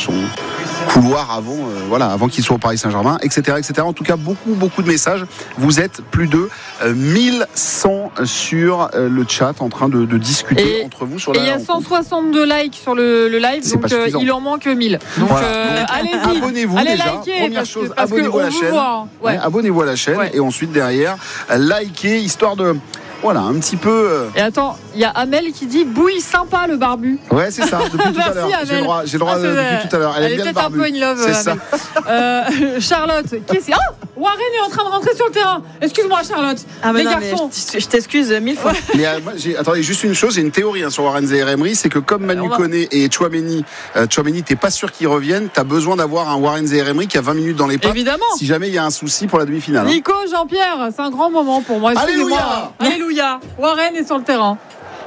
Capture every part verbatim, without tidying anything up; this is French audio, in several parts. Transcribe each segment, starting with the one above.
son couloir avant, euh, voilà, avant qu'il soit au Paris Saint-Germain, et cetera, et cetera. En tout cas, beaucoup, beaucoup de messages. Vous êtes plus de euh, mille cent sur euh, le chat en train de, de discuter et, entre vous sur la. Et il y a cent soixante-deux likes sur le, le live, c'est donc euh, il en manque mille. Donc, voilà. euh, donc allez-y, abonnez-vous allez déjà. liker, Première parce chose, que, parce abonnez-vous que à la chaîne. voit, ouais. Ouais, abonnez-vous à la chaîne ouais. et ensuite derrière, likez histoire de. Voilà, un petit peu. Euh... Et attends, il y a Amel qui dit bouille sympa le barbu. Ouais, c'est ça, depuis tout à l'heure. J'ai le droit, j'ai le droit ah, de, depuis tout à l'heure. Elle, elle est est bien peut-être un peu in love. C'est ça. Euh, Charlotte, qu'est-ce que oh Warren est en train de rentrer sur le terrain. Excuse-moi, Charlotte. Ah, mais les non, garçons. Mais je t'excuse mille fois. Mais euh, moi, j'ai, attendez, juste une chose, j'ai une théorie hein, sur Warren Zaïre-Emery, c'est que comme Manu Koné et Tchouaméni, euh, Tchouaméni, t'es pas sûr qu'ils reviennent, t'as besoin d'avoir un Warren Zaïre-Emery qui a vingt minutes dans les pattes. Évidemment. Si jamais il y a un souci pour la demi-finale. Hein. Nico, Jean-Pierre, c'est un grand moment pour moi. Alléluia. Alléluia. Warren est sur le terrain.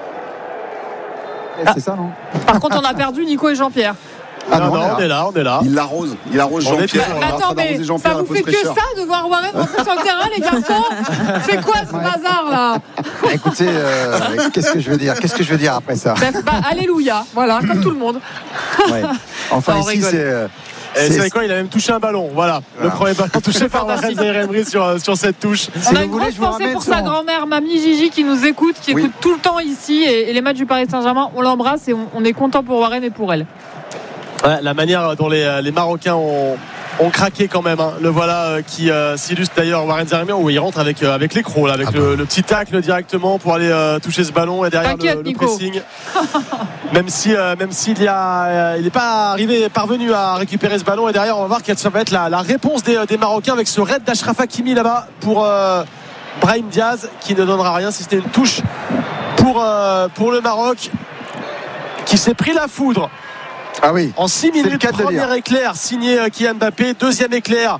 Ah. C'est ça, non? Par contre, on a perdu Nico et Jean-Pierre. Ah non, non, non, on est là, on est là. Il l'arrose, il arrose On Jean-Pierre. Mais attends, mais ça vous fait que ça de voir Warren rentrer sur le terrain, les garçons? C'est quoi ce ouais. bazar là? Écoutez, euh, qu'est-ce que je veux dire Qu'est-ce que je veux dire après ça? bah, bah, Alléluia, voilà, comme tout le monde. Ouais. Enfin, Ça, ici, rigole. c'est. Euh, Et c'est vrai quoi, il a même touché un ballon. Voilà, voilà. le premier ballon touché par Warren Zaïre-Emery sur, sur cette touche. On Si a vous une voulez, grosse je vous pensée ramène pour son- sa grand-mère, mamie Gigi, qui nous écoute, qui Oui. écoute tout le temps ici. Et, et les matchs du Paris Saint-Germain, on l'embrasse et on, on est content pour Warren et pour elle. Ouais, la manière dont les, les Marocains ont, ont craqué quand même. Hein. Le voilà euh, qui euh, s'illustre d'ailleurs Warren Zaïre-Emery où il rentre avec, euh, avec l'écrou, là, avec ah le, bah. le petit tacle directement pour aller euh, toucher ce ballon et derrière T'inquiète, le, le Nico. pressing. même si euh, même s'il y a euh, il n'est pas arrivé parvenu à récupérer ce ballon et derrière on va voir quelle ça va être la, la réponse des, des Marocains avec ce raid d'Achraf Hakimi là-bas pour euh, Brahim Diaz qui ne donnera rien si c'était une touche pour, euh, pour le Maroc qui s'est pris la foudre. Ah oui. En six C'est le minutes, cas de le premier dire. éclair signé euh, Kylian Mbappé, deuxième éclair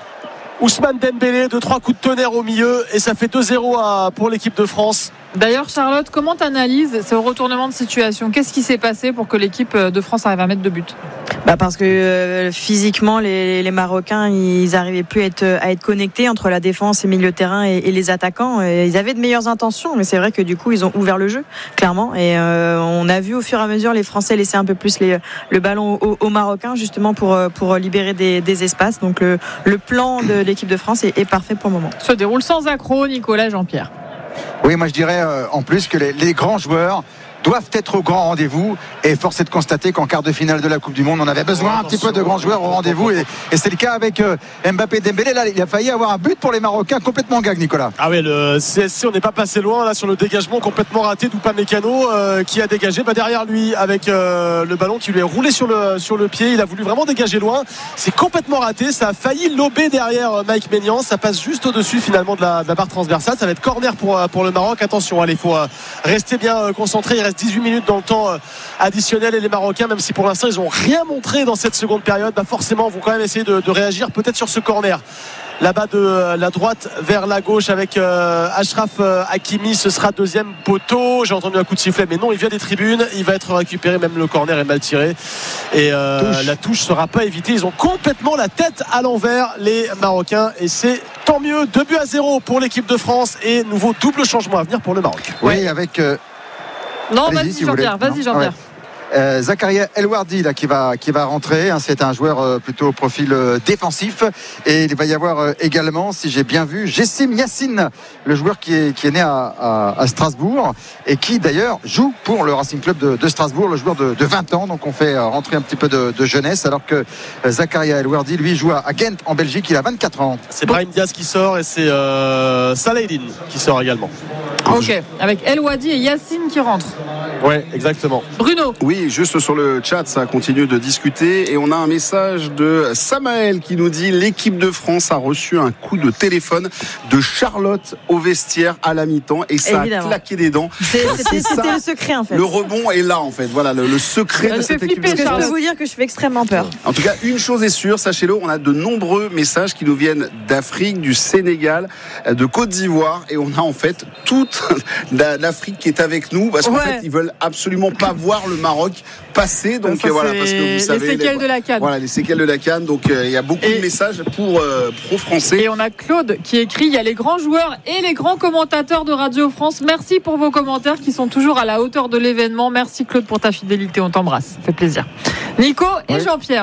Ousmane Dembélé, deux trois coups de tonnerre au milieu et ça fait deux zéro à, pour l'équipe de France. D'ailleurs, Charlotte, comment t'analyses ce retournement de situation? Qu'est-ce qui s'est passé pour que l'équipe de France arrive à mettre deux buts? Bah parce que euh, physiquement les, les Marocains ils n'arrivaient plus à être, à être connectés entre la défense et milieu de terrain et, et les attaquants. Et ils avaient de meilleures intentions, mais c'est vrai que du coup ils ont ouvert le jeu clairement. Et euh, on a vu au fur et à mesure les Français laisser un peu plus les, le ballon aux, aux Marocains justement pour, pour libérer des, des espaces. Donc le, le plan de l'équipe de France est, est parfait pour le moment. Se déroule sans accroc, Nicolas, Jean-Pierre. Oui, moi je dirais euh, en plus que les, les grands joueurs doivent être au grand rendez-vous et force est de constater qu'en quart de finale de la Coupe du Monde on avait besoin un petit peu de grands joueurs au rendez-vous et, et c'est le cas avec euh, Mbappé, Dembélé. Là il a failli avoir un but pour les Marocains complètement gag, Nicolas. Ah oui, le C S C on n'est pas passé loin là sur le dégagement complètement raté d'Upamecano euh, qui a dégagé bah, derrière lui avec euh, le ballon qui lui est roulé sur le, sur le pied. Il a voulu vraiment dégager loin, c'est complètement raté, ça a failli lober derrière euh, Mike Maignan, ça passe juste au-dessus finalement de la, de la barre transversale. Ça va être corner pour, pour le Maroc. Attention, allez, il faut euh, rester bien euh, concentré. Il reste dix-huit minutes dans le temps euh, additionnel et les Marocains, même si pour l'instant ils n'ont rien montré dans cette seconde période, bah forcément vont quand même essayer de, de réagir peut-être sur ce corner là-bas de euh, la droite vers la gauche avec euh, Achraf euh, Hakimi. Ce sera deuxième poteau, j'ai entendu un coup de sifflet mais non, il vient des tribunes, il va être récupéré, même le corner est mal tiré et euh, touche. La touche sera pas évitée. Ils ont complètement la tête à l'envers les Marocains et c'est tant mieux. Deux buts à zéro pour l'équipe de France et nouveau double changement à venir pour le Maroc. Oui, ouais. avec euh... Non, Allez-y, vas-y, si Jean-Pierre, vas-y, Jean-Pierre. Ouais. Euh, Zakaria El Wardi là, qui, va, qui va rentrer, hein, c'est un joueur euh, plutôt au profil euh, défensif et il va y avoir euh, également, si j'ai bien vu, Jessim Yassine, le joueur qui est, qui est né à, à, à Strasbourg et qui d'ailleurs joue pour le Racing Club de, de Strasbourg, le joueur de, de vingt ans, donc on fait euh, rentrer un petit peu de, de jeunesse alors que euh, Zakaria El Wardi lui joue à, à Ghent en Belgique, il a vingt-quatre ans. C'est Brahim Diaz qui sort et c'est euh, Salahidine qui sort également. Ok, avec El Wadi et Yacine qui rentrent. Ouais, exactement. Bruno. Oui, juste sur le chat, ça continue de discuter et on a un message de Samaël qui nous dit l'équipe de France a reçu un coup de téléphone de Charlotte au vestiaire à la mi-temps et ça Évidemment. a claqué des dents. C'est, c'était, ça, c'était le secret en fait. Le rebond est là en fait. Voilà le, le secret Elle de cette équipe de France. France. Je peux vous dire que je fais extrêmement peur. En tout cas, une chose est sûre, sachez-le, on a de nombreux messages qui nous viennent d'Afrique, du Sénégal, de Côte d'Ivoire et on a en fait toute l'Afrique qui est avec nous parce qu'en ouais. fait ils veulent absolument pas voir le Maroc passer. Donc ça, voilà, parce que vous savez les séquelles les, de la CAN. Voilà, les séquelles de la CAN. Donc il euh, y a beaucoup et, de messages pour euh, pro français. Et on a Claude qui écrit, il y a les grands joueurs et les grands commentateurs de Radio France. Merci pour vos commentaires qui sont toujours à la hauteur de l'événement. Merci Claude pour ta fidélité, on t'embrasse. Ça fait plaisir. Nico et oui. Jean-Pierre.